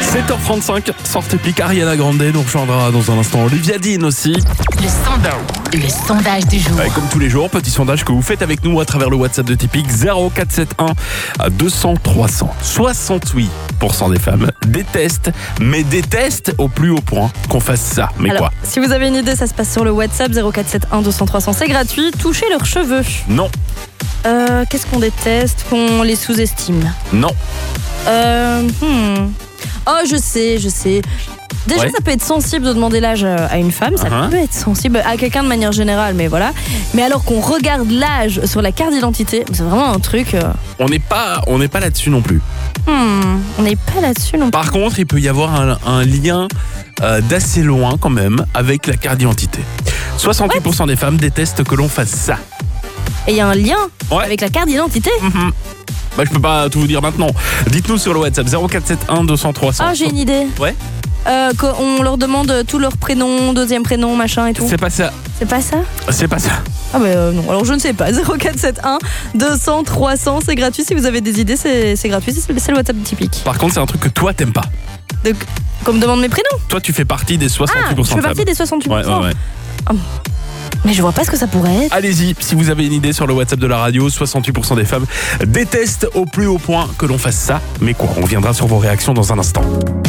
7h35, sortez pique, Ariana Grande nous rejoindra dans un instant. Olivia Dean aussi. Le sondage du jour. Comme tous les jours, petit sondage que vous faites avec nous à travers le WhatsApp de Tipeee 0471 200 300. 68% des femmes détestent au plus haut point qu'on fasse ça. Mais Alors, quoi ? si vous avez une idée, ça se passe sur le WhatsApp 0471 200 300. C'est gratuit. Touchez leurs cheveux. Non, Qu'est-ce qu'on déteste? Qu'on les sous-estime. non. Oh, je sais. Déjà, Ouais. ça peut être sensible de demander l'âge à une femme. Ça Uh-huh. peut être sensible à quelqu'un de manière générale, mais voilà. Mais alors qu'on regarde l'âge sur la carte d'identité, c'est vraiment un truc. On n'est pas là-dessus non plus. On n'est pas là-dessus non plus. Par contre, il peut y avoir un lien d'assez loin quand même avec la carte d'identité. 68% des femmes détestent que l'on fasse ça. Et il y a un lien Ouais. avec la carte d'identité. Bah, je peux pas tout vous dire maintenant. Dites-nous sur le WhatsApp 0471 200 300. Ah, j'ai une idée. Ouais. On leur demande tous leurs prénoms, deuxième prénom, machin et tout. C'est pas ça. C'est pas ça? C'est pas ça. Ah non, alors je ne sais pas. 0471 200 300, c'est gratuit. Si vous avez des idées, c'est gratuit. C'est le WhatsApp typique. Par contre, c'est un truc que toi t'aimes pas. Donc, qu'on me demande mes prénoms. Toi, tu fais partie des 68% Ah, je de fais femmes. partie des 68%. Ouais. Mais je vois pas ce que ça pourrait être. Allez-y, si vous avez une idée sur le WhatsApp de la radio, 68% des femmes détestent au plus haut point que l'on fasse ça. Mais quoi ? On reviendra sur vos réactions dans un instant.